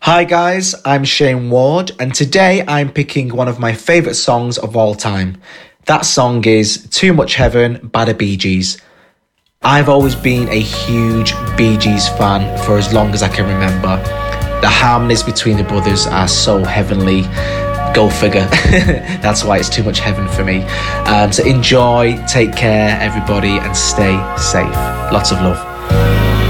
Hi guys, I'm Shane Ward, and today I'm picking one of my favourite songs of all time. That song is Too Much Heaven by the Bee Gees. I've always been a huge Bee Gees fan for as long as I can remember. The harmonies between the brothers are so heavenly. Go figure. That's why it's too much heaven for me. So enjoy, take care everybody, and stay safe. Lots of love.